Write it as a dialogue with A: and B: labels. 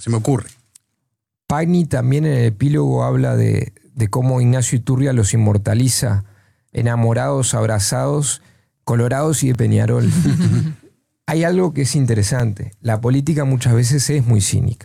A: Se me ocurre.
B: Pagni también en el epílogo habla de cómo Ignacio Iturria los inmortaliza enamorados, abrazados, colorados y de Peñarol. Hay algo que es interesante. La política muchas veces es muy cínica.